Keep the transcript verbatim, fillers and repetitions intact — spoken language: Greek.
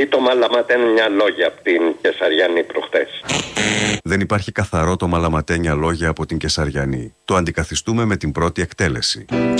ή το μαλαματένια λόγια από την Κεσαριανή προχτές. Δεν υπάρχει καθαρό το μαλαματένια λόγια από την Κεσαριανή. Το αντικαθιστούμε με την πρώτη εκτέλεση.